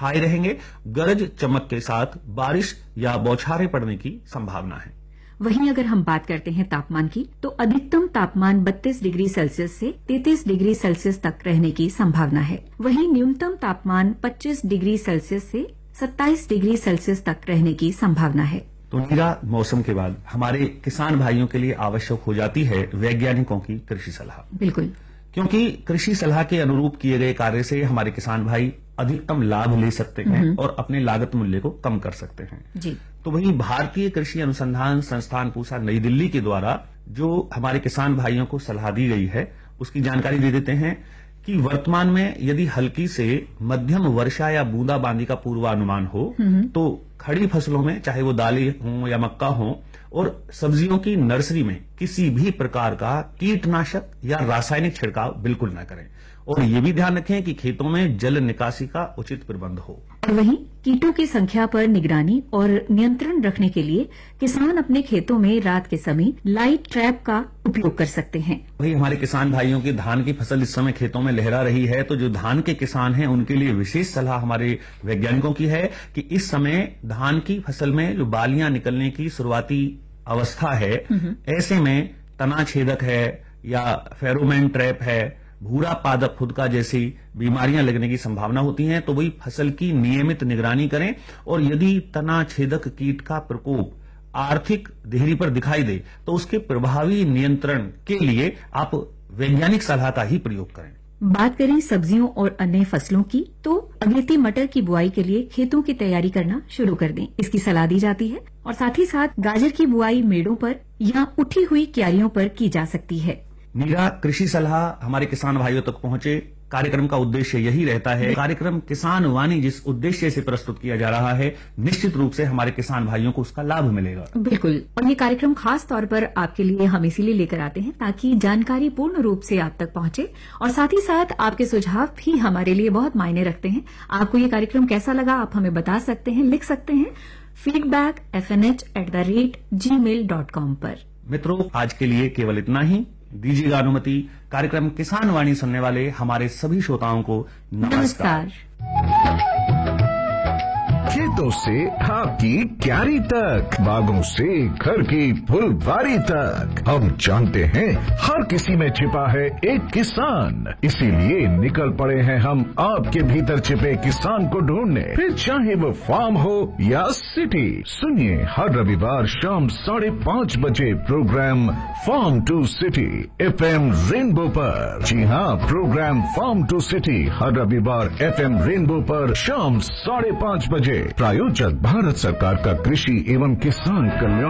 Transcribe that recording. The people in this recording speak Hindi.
हाई रहेंगे। गरज चमक के साथ बारिश या बौछारें पड़ने की संभावना है। वहीं अगर हम बात करते हैं तापमान की, तो अधिकतम तापमान 32 डिग्री सेल्सियस से 33 डिग्री सेल्सियस तक रहने की संभावना है। वहीं न्यूनतम तापमान 25 डिग्री सेल्सियस से 27 डिग्री सेल्सियस तक रहने की संभावना है। तो नीरा, मौसम के बाद हमारे किसान भाइयों के लिए आवश्यक हो जाती है वैज्ञानिकों की कृषि सलाह। बिल्कुल, क्योंकि कृषि सलाह के अनुरूप किए गए कार्य से हमारे किसान भाई अधिकतम लाभ ले सकते हैं और अपने लागत मूल्य को कम कर सकते हैं जी। तो वहीं भारतीय कृषि अनुसंधान संस्थान पूसा नई दिल्ली के द्वारा जो हमारे किसान भाइयों को सलाह दी गई है उसकी जानकारी दे देते हैं कि वर्तमान में यदि हल्की से मध्यम वर्षा या बूंदाबांदी का पूर्वानुमान हो तो खड़ी फसलों में, चाहे वो दालें हों या मक्का हो, और सब्जियों की नर्सरी में किसी भी प्रकार का कीटनाशक या रासायनिक छिड़काव बिल्कुल न करें। और ये भी ध्यान रखें कि खेतों में जल निकासी का उचित प्रबंध हो। और वहीं कीटों की संख्या पर निगरानी और नियंत्रण रखने के लिए किसान अपने खेतों में रात के समय लाइट ट्रैप का उपयोग कर सकते हैं। वही हमारे किसान भाइयों की धान की फसल इस समय खेतों में लहरा रही है, तो जो धान के किसान हैं उनके लिए विशेष सलाह हमारे वैज्ञानिकों की है कि इस समय धान की फसल में जो बालियां निकलने की शुरुआती अवस्था है, ऐसे में तना छेदक है या फेरोमोन ट्रैप है, भूरा पादप फुदका जैसी बीमारियां लगने की संभावना होती हैं। तो वही फसल की नियमित निगरानी करें और यदि तना छेदक कीट का प्रकोप आर्थिक देहरी पर दिखाई दे तो उसके प्रभावी नियंत्रण के लिए आप वैज्ञानिक सलाह का ही प्रयोग करें। बात करें सब्जियों और अन्य फसलों की, तो अगेती मटर की बुआई के लिए खेतों की तैयारी करना शुरू कर दें, इसकी सलाह दी जाती है। और साथ ही साथ गाजर की बुआई मेड़ों पर या उठी हुई क्यारियों पर की जा सकती है। नीरा, कृषि सलाह हमारे किसान भाइयों तक पहुंचे, कार्यक्रम का उद्देश्य यही रहता है। कार्यक्रम किसान वाणी जिस उद्देश्य से प्रस्तुत किया जा रहा है, निश्चित रूप से हमारे किसान भाइयों को उसका लाभ मिलेगा। बिल्कुल, और ये कार्यक्रम खास तौर पर आपके लिए हम इसीलिए लेकर आते हैं ताकि जानकारी पूर्ण रूप से आप तक पहुंचे, और साथ ही साथ आपके सुझाव भी हमारे लिए बहुत मायने रखते हैं। आपको ये कार्यक्रम कैसा लगा आप हमें बता सकते हैं, लिख सकते हैं feedback@fnh@gmail.com पर। मित्रों, आज के लिए केवल इतना ही। दीजिएगा अनुमति कार्यक्रम किसान वाणी सुनने वाले हमारे सभी श्रोताओं को नमस्कार। खेतों से आपकी क्यारी तक, बागों से घर की फुलवारी तक, हम जानते हैं हर किसी में छिपा है एक किसान। इसीलिए निकल पड़े हैं हम आपके भीतर छिपे किसान को ढूंढने, फिर चाहे वो फार्म हो या सिटी। सुनिए हर रविवार शाम 5:30 बजे programme farm to city FM rainbow पर। जी हाँ, प्रोग्राम फार्म टू सिटी हर रविवार FM रेनबो पर शाम 5:30 बजे। प्रायोजक भारत सरकार का कृषि एवं किसान कल्याण